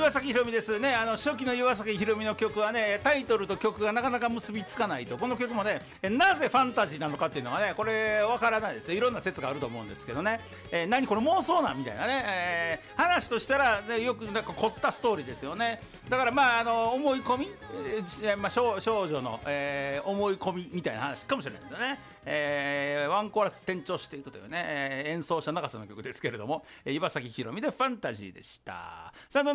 岩崎宏美ですね。初期の岩崎宏美の曲はね、タイトルと曲がなかなか結びつかないと。この曲もね、なぜファンタジーなのかっていうのがね、これわからないですね。いろんな説があると思うんですけどね、何これ妄想なんみたいなね、話としたら、ね、よくなんか凝ったストーリーですよね。だからまあ思い込み、少女の、思い込みみたいな話かもしれないですよね。ワンコーラス転調していくというね、演奏者長さの曲ですけれども、岩崎宏美でファンタジーでした。さあ